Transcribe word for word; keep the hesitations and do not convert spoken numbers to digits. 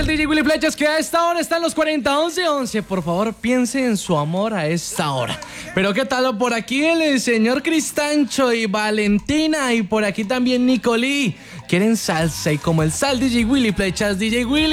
el D J Willy Flechas, que a esta hora están los cuarenta once once. Por favor, piense en su amor a esta hora. Pero qué tal por aquí el señor Cristancho y Valentina, y por aquí también Nicolí. Quieren salsa y como el sal D J Willy Flechas, D J Willy.